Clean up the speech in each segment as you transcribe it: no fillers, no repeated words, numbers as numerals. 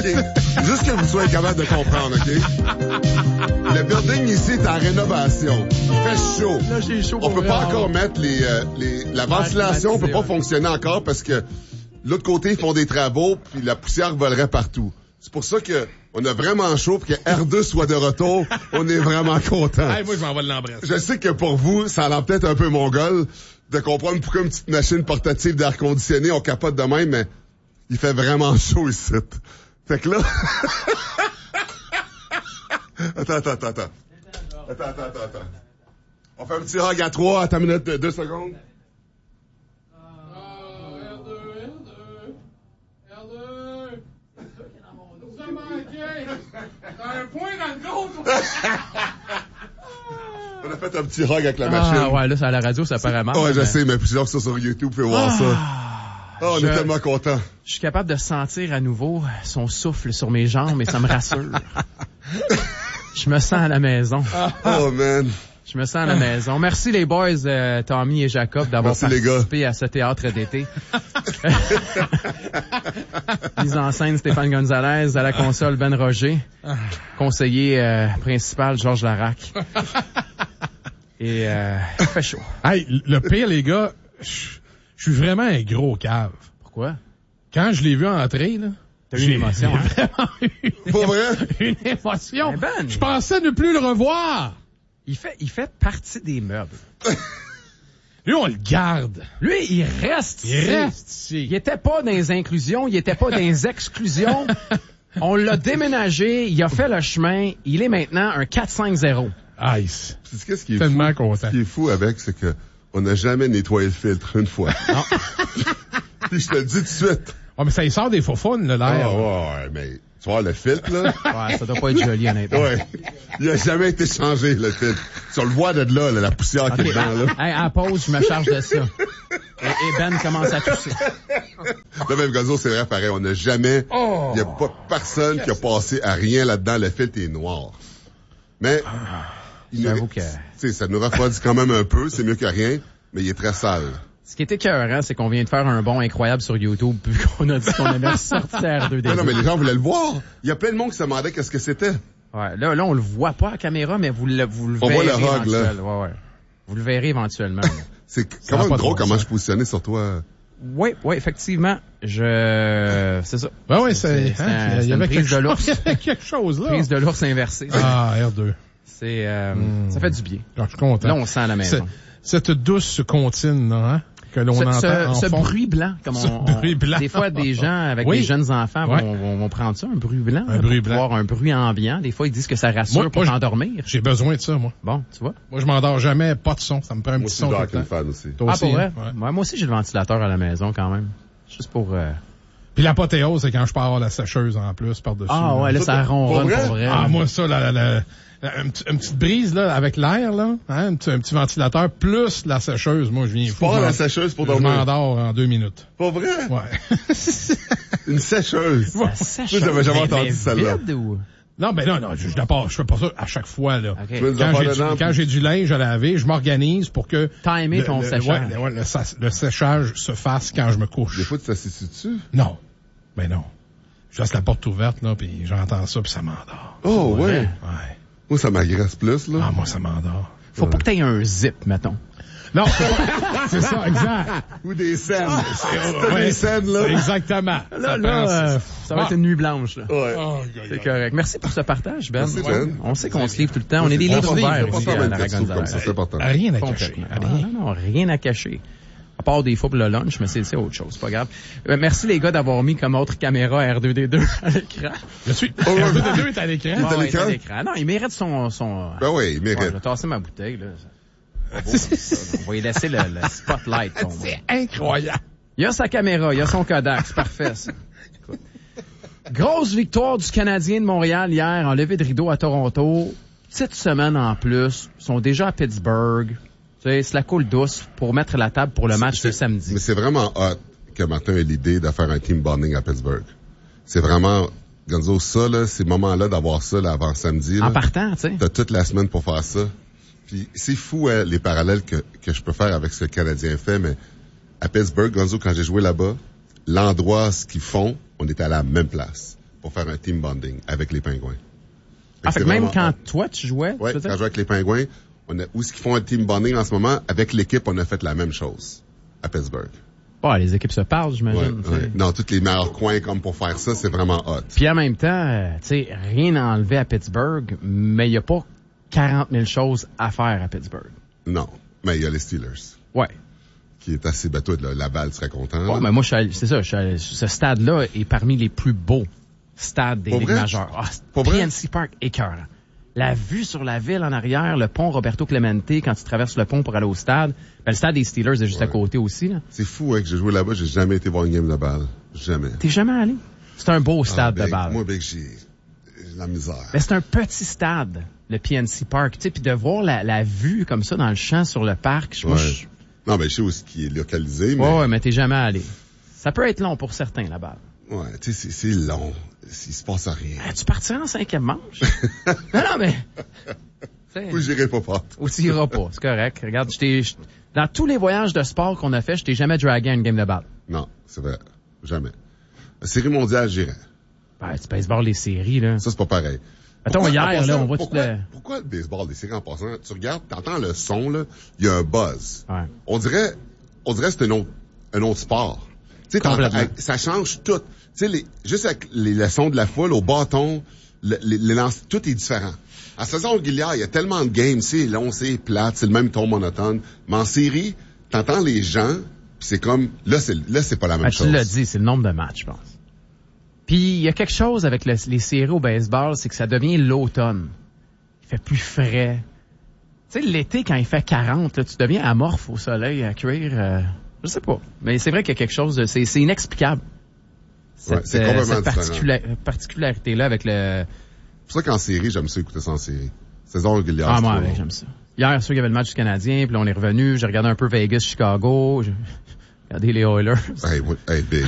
OK. Juste que vous soyez capable de comprendre, OK? Le building ici est en rénovation. Il fait chaud. Là, j'ai chaud. On peut pas encore mettre la ventilation peut pas ouais. fonctionner encore parce que l'autre côté, ils font des travaux puis la poussière volerait partout. C'est pour ça que on a vraiment chaud pour que R2 soit de retour. On est vraiment content. Hey, moi, je m'en vais l'embrasser. Je sais que pour vous, ça a l'air peut-être un peu mongol de comprendre pourquoi une petite machine portative d'air conditionné, on capote de même, mais il fait vraiment chaud ici. Fait que là... Attends. On fait un petit hug à 3, à ta minute de 2 secondes. Un point dans le dos, On a fait un petit hug avec la machine. Ah, ouais, là, c'est à la radio, ça paraît mal. Ouais, je sais, mais plusieurs qui sont sur YouTube, vous pouvez voir ça. Oh, on est tellement contents. Je suis capable de sentir à nouveau son souffle sur mes jambes et ça me rassure. Je me sens à la maison. Oh, man. Je me sens à la maison. Merci les boys, Tommy et Jacob, d'avoir participé à ce théâtre d'été. Mise en scène, Stéphane Gonzalez, à la console, Ben Roger. Conseiller principal, Georges Larac. Et il fait chaud. Hey, le pire, les gars, je suis vraiment un gros cave. Pourquoi? Quand je l'ai vu entrer, là, t'as eu une émotion, hein? Vraiment eu Pas vrai? une émotion. Mais Ben, Je pensais ne plus le revoir. il fait partie des meubles. Lui, on le garde. Lui, il reste ici. Il reste ici. Il était pas dans les inclusions, il était pas dans les exclusions. On l'a déménagé, il a fait le chemin, il est maintenant un 4-5-0. Ice. C'est qu'est-ce qui est Tellement fou? content. Ce qui est fou avec, c'est que on n'a jamais nettoyé le filtre une fois. Puis je te le dis tout de suite. Oh, mais ça y sort des faux fun, là, l'air. Ah, ouais, mais tu vois, le filtre, là. Ouais, ça doit pas être joli, honnêtement. Ouais. Il a jamais été changé, le filtre. Tu le vois de là, la poussière qui est dedans, là. Hey, à la pause, je me charge de ça. Et Ben commence à tousser. Là, même Gozo, c'est vrai, pareil. On n'a jamais, il y a pas personne qui a passé à rien là-dedans. Le filtre est noir. Mais, J'avoue que... tu sais, ça nous refroidit quand même un peu. C'est mieux que rien, mais il est très sale. Ce qui est écœurant, c'est qu'on vient de faire un bond incroyable sur YouTube, puis qu'on a dit qu'on avait sorti R2D2. Non, mais les gens voulaient le voir. Il y a plein de monde qui se demandait qu'est-ce que c'était. Ouais, là, on le voit pas à la caméra, mais vous le On verrez voit le hog, là. éventuellement. Ouais. Vous le verrez éventuellement. C'est Ça quand a même pas de drôle bon comment sens. je positionnais sur toi. Oui, effectivement. C'est ça. Ben oui, c'est c'est il y une avait prise de il l'ours. y avait quelque chose, là. Prise de l'ours inversée. Ah, R2. C'est, ça fait du bien. Alors, je suis content. Là, on sent à la maison. Cette douce comptine, là, hein, que l'on entend en ce fond. bruit blanc, comme bruit blanc. des fois, des gens avec des jeunes enfants vont prendre ça, un bruit blanc. Un bruit blanc. Voir un bruit ambiant. Des fois, ils disent que ça rassure pour t'endormir. J'ai besoin de ça, moi. Bon, tu vois. Moi, je m'endors jamais, pas de son. Ça me prend un Moi petit aussi, son je tout dors le avec temps. une fan aussi. Toi aussi, Pour vrai? hein? Ouais. Moi aussi, j'ai le ventilateur à la maison quand même. Juste pour... Puis l'apothéose, c'est quand je pars avoir la sécheuse en plus par-dessus. Ah ouais, là, ça ronronne pour vrai? pour vrai. Ah, moi, ça, une petite brise, là, avec l'air, là, hein, un petit ventilateur, plus la sécheuse, moi, je viens fou. Pas la sécheuse pour Je dormir. m'endors en 2 minutes. Pas vrai? Ouais. Une sécheuse. Ça sèche. Ça, j'avais jamais Mais entendu celle-là. vide ou... Non, je fais pas ça à chaque fois, là. OK. Tu veux des affaires dedans, Quand j'ai du linge à laver, je m'organise pour que Timer ton séchage. le séchage se fasse quand je me couche. Des fois, tu t'assieds dessus. Non. Ben non. Je laisse la porte ouverte, là, puis j'entends ça, puis ça m'endort. Oh, ouais. Ouais. Moi, ça m'agresse plus, là. Ah, moi, ça m'endort. Faut pas que t'aies un zip, mettons. Non, c'est ça, exact. Ou des scènes. Ouais, des scènes, là. Exactement. Là, ça va être une nuit blanche, là. Ouais. C'est correct. Merci pour ce partage, Ben. Merci, Ben. On sait qu'on se livre tout le temps. On est des livres ouverts Pas ici faire à une la texto comme ça, Gonzalez. c'est important. Rien à cacher. Complètement. Rien. Non, rien à cacher. À part des fois pour le lunch, mais c'est autre chose, c'est pas grave. Merci les gars d'avoir mis comme autre caméra R2D2 à l'écran. Je suis. R2D2 est à l'écran. est à Ouais, l'écran? l'écran. Non, il mérite son... Ben oui, il Ouais, mérite. je vais tasser ma bouteille, là. On va y laisser le spotlight. C'est incroyable. Il y a sa caméra, il y a son Kodak, c'est parfait, ça. Écoute. Grosse victoire du Canadien de Montréal hier en levée de rideau à Toronto. Petite semaine en plus. Ils sont déjà à Pittsburgh. Tu sais, c'est la coule douce pour mettre la table pour le match de samedi. Mais c'est vraiment hot que Martin ait l'idée de faire un team bonding à Pittsburgh. C'est vraiment, Gonzo, ça, là, ces moments-là d'avoir ça, là, avant samedi, là. En partant, tu sais. T'as toute la semaine pour faire ça. Puis c'est fou, hein, les parallèles que je peux faire avec ce que le Canadien fait, mais à Pittsburgh, Gonzo, quand j'ai joué là-bas, l'endroit, ce qu'ils font, on était à la même place. pour faire un team bonding avec les Pingouins. Fait que même quand toi, tu jouais? Oui, quand je jouais avec les Pingouins, où est-ce qu'ils font un team bonding en ce moment? Avec l'équipe, on a fait la même chose à Pittsburgh. Les équipes se parlent, j'imagine. Ouais. Dans tous les meilleurs coins, comme pour faire ça, c'est vraiment hot. Puis en même temps, tu sais, rien à enlever à Pittsburgh, mais il n'y a pas 40 000 choses à faire à Pittsburgh. Non, mais il y a les Steelers. Ouais. Qui est assez bateau, la balle serait content. Ouais, mais moi, ce stade-là est parmi les plus beaux stades des Ligues majeures. PNC Park, écœurant. La vue sur la ville en arrière, le pont Roberto Clemente, quand tu traverses le pont pour aller au stade. Ben, le stade des Steelers est juste à côté aussi, là. C'est fou, que j'ai joué là-bas, j'ai jamais été voir une game de balle. Jamais. T'es jamais allé? C'est un beau stade de balle. Moi, j'ai la misère. Ben, c'est un petit stade, le PNC Park, tu sais, puis de voir la vue comme ça dans le champ sur le parc, Non, mais je sais où ce qui est localisé, mais... Ouais, mais t'es jamais allé. Ça peut être long pour certains, la balle. Ouais, tu sais, c'est long. Il se passe rien. Tu partirais en 5e manche? non, mais... Ou j'irai pas. Ou tu iras pas, c'est correct. Regarde, dans tous les voyages de sport qu'on a fait, je t'ai jamais dragué à une game de balle. Non, c'est vrai. Jamais. La série mondiale, j'irais. Ben, tu baseball, les séries, là. Ça, c'est pas pareil. Attends, hier, là, on voit pourquoi le baseball, les séries en passant? Tu regardes, t'entends le son, là, il y a un buzz. Ouais. On dirait que c'est un autre sport. Tu sais, ça change tout. Tu sais, juste avec les leçons de la foule, au bâton, les lances, tout est différent. En saison régulière, il y a tellement de games, c'est long, c'est plate, c'est le même ton monotone. Mais en série, t'entends les gens, pis c'est comme, là, c'est pas la même chose. Tu l'as dit, c'est le nombre de matchs, je pense. Puis, il y a quelque chose avec les séries au baseball, c'est que ça devient l'automne. Il fait plus frais. Tu sais, l'été, quand il fait 40, là, tu deviens amorphe au soleil à cuire. Je sais pas. Mais c'est vrai qu'il y a quelque chose de... C'est inexplicable. C'est complètement différent. Particularité-là avec le... C'est pour ça qu'en série, j'aime ça écouter ça en série. Saison régulière. Ah, moi, j'aime ça. Hier, sûr qu'il y avait le match du Canadien, puis là, on est revenu. J'ai regardé un peu Vegas, Chicago. J'ai regardé les Oilers. Hey, big.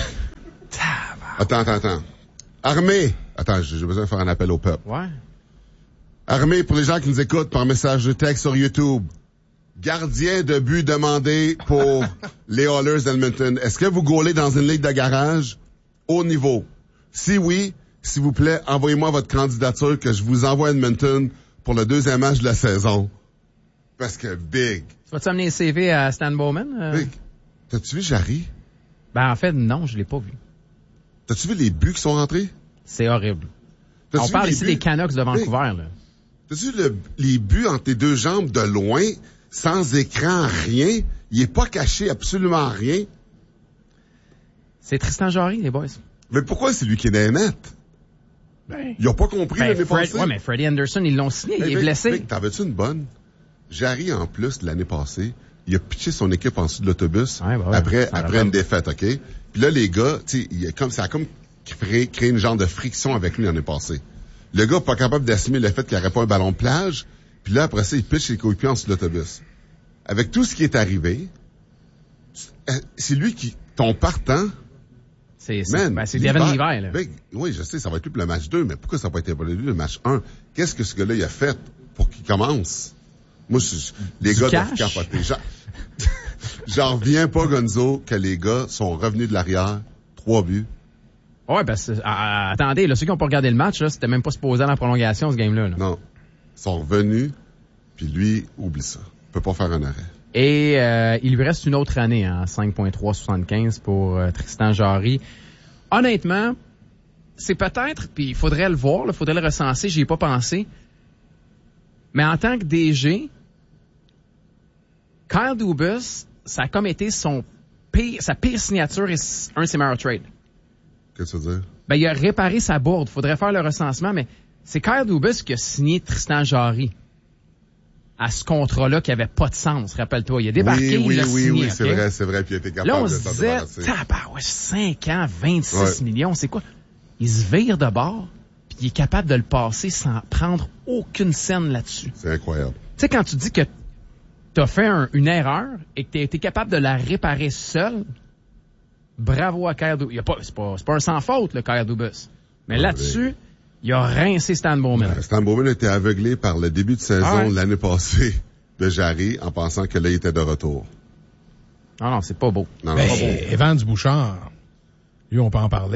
Attends. Armée! Attends, j'ai besoin de faire un appel au peuple. Ouais. Armée, pour les gens qui nous écoutent par message de texte sur YouTube. Gardien de but demandé pour les Oilers d'Edmonton. Est-ce que vous gaulez dans une ligue de garage? Haut niveau. Si oui, s'il vous plaît, envoyez-moi votre candidature que je vous envoie à Edmonton pour le 2e match de la saison. Parce que big. Tu vas-tu amener les CV à Stan Bowman? Big. T'as-tu vu Jarry? Ben, en fait, non, je l'ai pas vu. T'as-tu vu les buts qui sont rentrés? C'est horrible. On parle ici des Canucks de Vancouver, là. T'as-tu vu les buts entre tes deux jambes de loin, sans écran, rien? Il est pas caché absolument rien. C'est Tristan Jarry, les boys. Mais pourquoi c'est lui qui est dans les nets? Ils ont pas compris l'année passée. Ouais, mais Freddie Anderson, ils l'ont signé, il est blessé. T'avais-tu une bonne? Jarry, en plus, l'année passée, il a pitché son équipe en dessous de l'autobus après une défaite, OK? Puis là, les gars, tu sais, ça a comme créé une genre de friction avec lui l'année passée. Le gars pas capable d'assumer le fait qu'il n'aurait pas un ballon de plage, puis là, après ça, il pitch ses coéquipiers en dessous de l'autobus. Avec tout ce qui est arrivé, c'est lui qui, ton partant... C'est Devin Levi, là. Oui, je sais, ça va être lui pour le match 2, mais pourquoi ça n'a pas été pour lui le match 1? Qu'est-ce que ce gars-là, il a fait pour qu'il commence? Moi, les gars doivent capoter. J'en reviens pas, Gonzo, que les gars sont revenus de l'arrière, 3 buts. Ouais, attendez, là, ceux qui n'ont pas regardé le match, là, c'était même pas supposé dans la prolongation, ce game-là. Là. Non. Ils sont revenus, puis lui, oublie ça. Il peut pas faire un arrêt. Et il lui reste une autre année, hein, 5,375 pour Tristan Jarry. Honnêtement, c'est peut-être, puis il faudrait le voir, il faudrait le recenser, j'y ai pas pensé. Mais en tant que DG, Kyle Dubas, ça a comme été sa pire signature et un de ses meilleurs trades. Qu'est-ce que tu veux dire? Ben, il a réparé sa bourde. Faudrait faire le recensement, mais c'est Kyle Dubas qui a signé Tristan Jarry à ce contrat-là qui avait pas de sens, rappelle-toi. Il a débarqué, il l'a signé. Oui, okay? c'est vrai, puis il a été capable là, on de se disait, 5 ans, 26 millions, c'est quoi? Il se vire de bord, puis il est capable de le passer sans prendre aucune scène là-dessus. C'est incroyable. Tu sais, quand tu dis que t'as fait une erreur et que t'as été capable de la réparer seul, bravo à Kyle Dubas. C'est pas un sans faute, le Kyle Dubas. Mais là-dessus, il a rincé Stan Bowman. Stan Bowman était aveuglé par le début de saison de l'année passée de Jarry en pensant que là, il était de retour. Non, c'est pas beau. Non, pas beau. Evan Bouchard, lui, on peut en parler.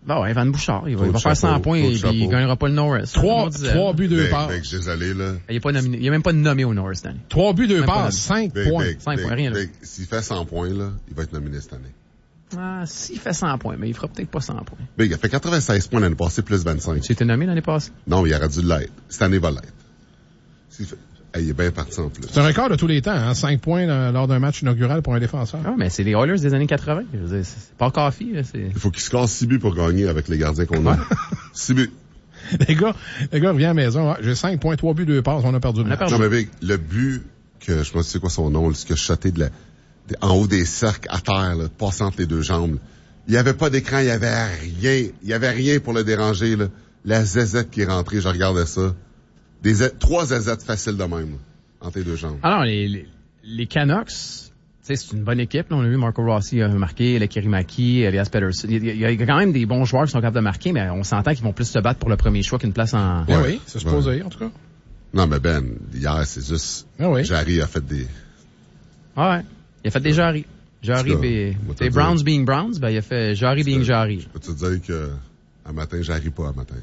Bon, Evan Bouchard, il va faire 100 points et il gagnera pas le Norris. 3 buts, 2 passes. Mec, désolé, là. Il est pas nominé. Il est même pas nommé au Norris cette année. 3 buts, 2 passes, 5 points. 5 points, rien là. S'il fait 100 points, là, il va être nominé cette année. Ah, s'il fait 100 points, mais il fera peut-être pas 100 points. Big, il a fait 96 points l'année passée, plus 25. Tu étais nommé l'année passée? Non, il aurait dû l'être. Cette année, il va l'être. Il est bien parti en plus. C'est un record de tous les temps, hein? 5 points lors d'un match inaugural pour un défenseur. Ah, mais c'est les Oilers des années 80. C'est pas Coffey, là. Il faut qu'il se casse 6 buts pour gagner avec les gardiens qu'on a. 6 buts. Les gars, reviens à la maison. Ouais, j'ai 5 points, 3 buts, 2 passes. On a perdu le match. Non, mais Big, le but que, je sais pas c'est quoi son nom, ce que je shoté en haut des cercles à terre, là, passant entre les deux jambes. Il y avait pas d'écran, il y avait rien. Il y avait rien pour le déranger, là. La zézette qui est rentrée, je regardais ça. 3 zézettes faciles de même, là, entre les deux jambes. Alors, les Canucks, c'est une bonne équipe. Là, on a vu Marco Rossi a marqué, le Kirimaki, Elias Pettersson. Il y a quand même des bons joueurs qui sont capables de marquer, mais on s'entend qu'ils vont plus se battre pour le premier choix qu'une place en... Ouais. Oui, c'est supposé, en tout cas. Non, mais Ben, hier, c'est juste... Jarry a fait des... Ouais, il a fait des Jarry. Jarry, des Browns being Browns, ben il a fait Jarry being Jarry. Je peux te dire que à matin, Jarry pas à matin.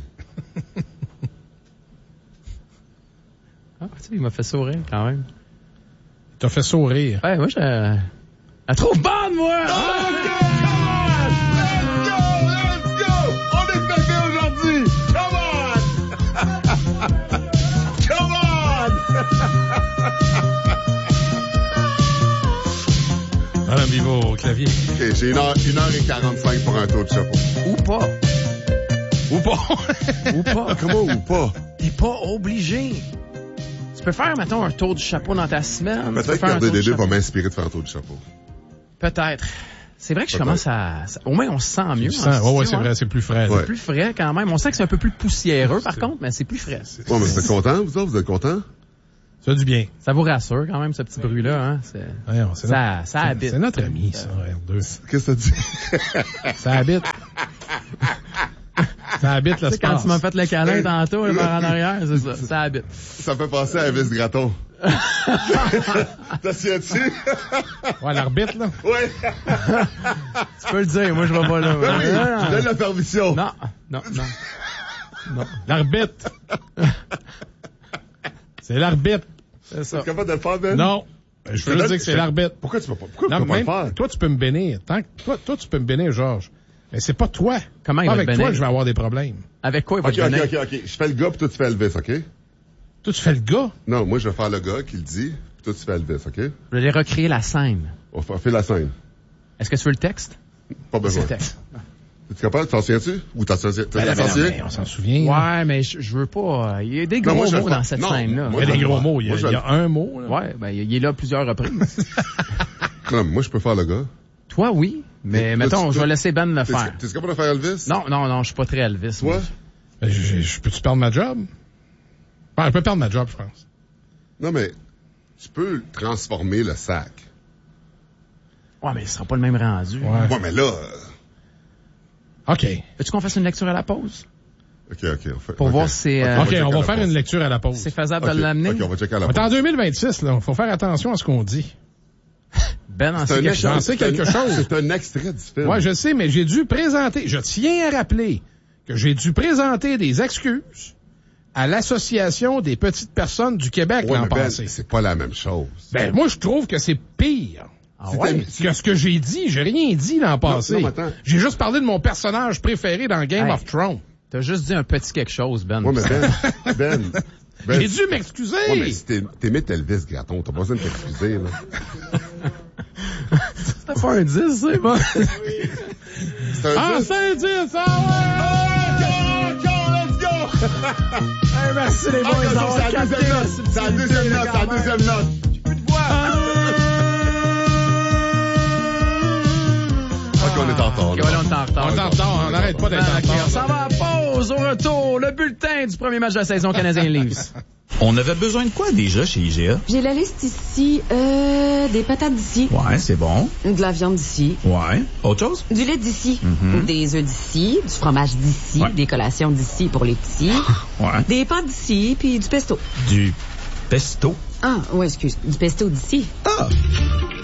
Ah, tu sais, il m'a fait sourire quand même. T'as fait sourire. Ouais, moi, elle trouve bonne, moi! Oh, let's go! On est fait aujourd'hui! Come on! Come on! Alain Bivo au clavier. OK, j'ai 1h45 pour un tour de chapeau. Ou pas. Ou pas. Ou pas. Comment ou pas? Il est pas obligé. Tu peux faire, mettons, un tour du chapeau dans ta semaine. Peut-être qu'RDDD va m'inspirer de faire un tour du chapeau. Peut-être. C'est vrai que je commence à... Au moins, on se sent mieux. Oui, c'est vrai, c'est plus frais. C'est plus frais quand même. On sent que c'est un peu plus poussiéreux, par contre, mais c'est plus frais. Ouais, mais vous êtes contents, vous autres? Vous êtes contents? Ça a du bien. Ça vous rassure quand même, ce petit bruit-là. Hein? Ça habite. C'est notre ami, ça, R2. Qu'est-ce que ça dit? Ça habite. Ça habite l'espace. Quand tu m'as fait le câlin tantôt, le par en arrière, c'est ça. Ça habite. Ça fait penser à Elvis Gratton. T'as souviens-tu? Ouais, l'arbitre, là. Ouais. Tu peux le dire, moi je vais pas là. Oui, je donne la permission. Non. L'arbitre. C'est l'arbitre. C'est ça. Tu es capable de le faire, Ben? Non. Je veux dire que c'est l'arbitre. Pourquoi tu peux pas le faire? Toi, tu peux me bénir. Toi, tu peux me bénir, Georges. Mais c'est pas toi. Comment il va avec te toi que je vais avoir des problèmes. Avec quoi il va te bénir? OK. Je fais le gars, puis toi, tu fais Elvis, OK? Toi, tu fais le gars? Non, moi, je vais faire le gars qui le dit, puis toi, tu fais Elvis, OK? Je vais recréer la scène. On fait la scène. Est-ce que tu veux le texte? Pas besoin. C'est le texte. Es-tu capable? T'en souviens-tu? Ou t'en souviens? On s'en souvient. Ouais, mais je veux pas... Il y a des gros mots dans cette scène-là. Il y a des gros mots. Il y a un mot. Là. Ouais, ben il est là plusieurs reprises. Non, moi, je peux faire le gars. Toi, oui. Mais mettons, je vais laisser Ben le faire. T'es capable de faire Elvis? Non, je suis pas très Elvis. Toi? Je peux-tu perdre ma job? Je peux perdre ma job, je pense. Non, mais tu peux transformer le sac. Ouais, mais ce sera pas le même rendu. Ouais, mais là... OK. Veux-tu qu'on fasse une lecture à la pause? OK. Pour voir si c'est... OK, on va faire une lecture à la pause. C'est faisable de l'amener? OK, on va checker à la pause. On est en 2026, là. Faut faire attention à ce qu'on dit. Ben, en sait quelque chose. C'est un extrait du film. Ouais, je sais, mais je tiens à rappeler que j'ai dû présenter des excuses à l'Association des petites personnes du Québec l'an passé. C'est pas la même chose. Ben, moi, je trouve que c'est pire. Que ce que j'ai dit, j'ai rien dit l'an passé. Non, attends. J'ai juste parlé de mon personnage préféré dans Game of Thrones. T'as juste dit un petit quelque chose, Ben. Ouais, mais Ben, j'ai dû m'excuser. Ouais, mais si t'imites Elvis Gratton, t'as pas besoin de t'excuser, là. C'est pas un 10, c'est bon. C'est un 10. C'est un 10, Let's go! Hey, merci les boys d'avoir capté la subtilité. C'est la deuxième note. J'ai plus de voix. OK, on est en retard. OK, on est en retard. On n'arrête pas d'être en retard. Ça va à pause, au retour, le bulletin du premier match de la saison canadien Leafs. On avait besoin de quoi déjà chez IGA? J'ai la liste ici. Des patates d'ici. Ouais, c'est bon. De la viande d'ici. Ouais. Autre chose? Du lait d'ici. Des œufs d'ici. Du fromage d'ici. Ouais. Des collations d'ici pour les petits. Ouais. Des pâtes d'ici, puis du pesto. Du pesto? Ah, ouais, excuse. Du pesto d'ici. Ah!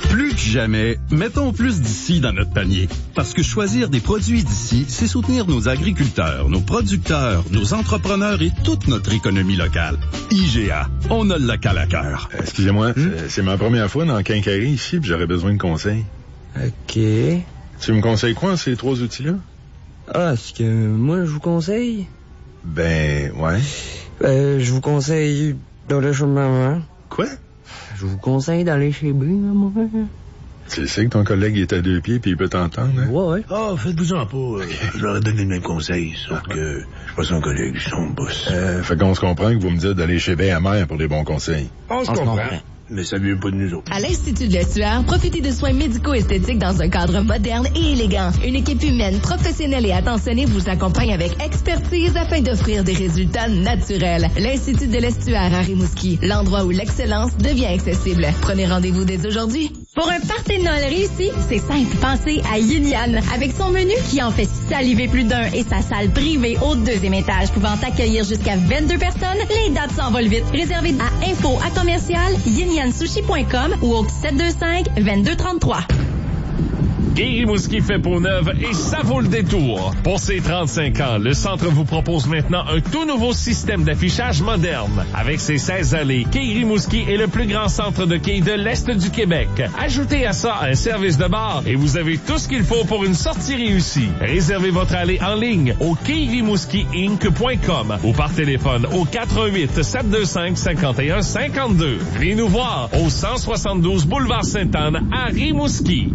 Plus que jamais, mettons plus d'ici dans notre panier. Parce que choisir des produits d'ici, c'est soutenir nos agriculteurs, nos producteurs, nos entrepreneurs et toute notre économie locale. IGA, on a le local à cœur. Excusez-moi, c'est ma première fois dans le quincaillerie ici, puis j'aurais besoin de conseils. OK. Tu me conseilles quoi, ces 3 outils-là? Ah, est-ce que moi, je vous conseille? Ben, ouais. Je vous conseille d'aller chez maman. Quoi? Je vous conseille d'aller chez B, maman. Tu sais que ton collègue est à 2 pieds puis il peut t'entendre, hein? Ouais. Ah, faites-vous-en pas. Je leur ai donné le même conseil, sauf que je suis pas son collègue, je suis son boss. Fait qu'on se comprend que vous me dites d'aller chez B à mère pour des bons conseils. On se comprend. Mais ça vient pas de nous autres. À l'Institut de l'Estuaire, profitez de soins médico-esthétiques dans un cadre moderne et élégant. Une équipe humaine, professionnelle et attentionnée vous accompagne avec expertise afin d'offrir des résultats naturels. L'Institut de l'Estuaire à Rimouski, l'endroit où l'excellence devient accessible. Prenez rendez-vous dès aujourd'hui. Pour un party de Noël réussi, c'est simple. Pensez à Yin Yan. Avec son menu qui en fait saliver plus d'un et sa salle privée au 2e étage pouvant accueillir jusqu'à 22 personnes, les dates s'envolent vite. Réservez à info@commercial-yinyansushi.com ou au 725-2233. Quai Rimouski fait peau neuve et ça vaut le détour. Pour ses 35 ans, le centre vous propose maintenant un tout nouveau système d'affichage moderne. Avec ses 16 allées, Quai Rimouski est le plus grand centre de quai de l'Est du Québec. Ajoutez à ça un service de bar et vous avez tout ce qu'il faut pour une sortie réussie. Réservez votre allée en ligne au quairimouskiinc.com ou par téléphone au 88 725 51 52. Venez nous voir au 172 boulevard Sainte-Anne à Rimouski.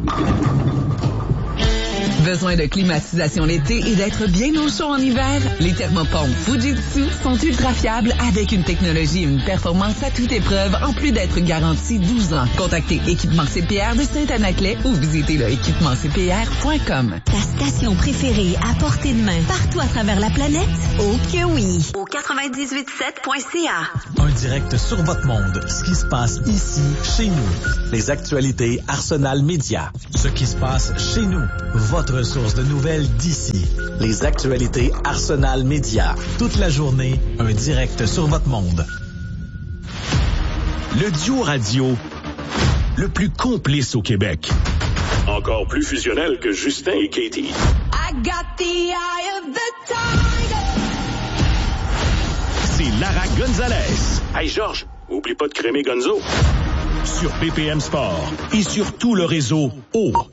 Besoin de climatisation l'été et d'être bien au chaud en hiver? Les thermopompes Fujitsu sont ultra fiables avec une technologie et une performance à toute épreuve en plus d'être garantie 12 ans. Contactez Équipement CPR de Saint-Anaclet ou visitez le équipemaentcpr.com. Ta station préférée à portée de main partout à travers la planète? Oh que oui! Au 98.7.ca. Un direct sur votre monde. Ce qui se passe ici, chez nous. Les actualités Arsenal Média. Ce qui se passe chez nous. Votre source de nouvelles d'ici. Les actualités Arsenal Média. Toute la journée, un direct sur votre monde. Le duo radio le plus complice au Québec. Encore plus fusionnel que Justin et Katie. I got the eye of the tiger. C'est Lara Gonzalez. Hey Georges, oublie pas de crémer Gonzo. Sur BPM Sport et sur tout le réseau O.